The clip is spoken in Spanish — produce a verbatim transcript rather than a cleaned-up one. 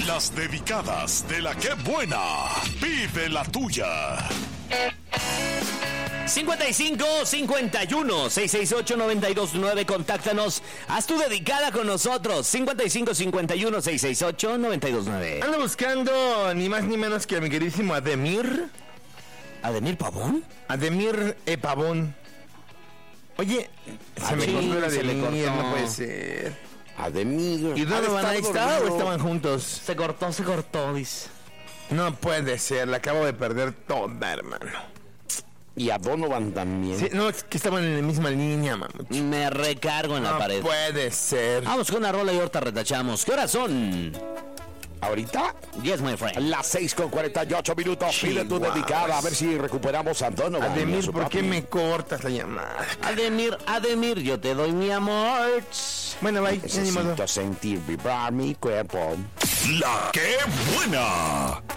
Las dedicadas de la que buena. Pide la tuya. cincuenta y cinco cincuenta y uno seiscientos sesenta y ocho noventa y dos nueve. Contáctanos. Haz tu dedicada con nosotros. cincuenta y cinco cincuenta y uno seiscientos sesenta y ocho noventa y dos nueve. Ando buscando ni más ni menos que a mi queridísimo Ademir. ¿Ademir Pavón? Ademir E. Pavón. Oye, se Ah, me sí, cortó la se le Ademir, cortó. no puede ser. Ademir. ¿Y dónde van? ¿Ahí está o estaban juntos? Se cortó, se cortó, dice. No puede ser, la acabo de perder toda, hermano. Y a Donovan también. Sí, no, es que estaban en la misma línea, mamá. Me recargo en la No pared. puede ser. Vamos con una rola y ahorita retachamos. ¿Qué horas son? Ahorita, Yes, my friend. las seis con cuarenta y ocho minutos. Pide tu Chihuahuas. dedicada. A ver si recuperamos a Donovan. y a Ademir, su ¿por qué papi. me cortas la llamada? Ademir, Ademir, yo te doy mi amor. Bueno, bye, ya ni modo. Necesito sentir vibrar mi cuerpo. La que buena.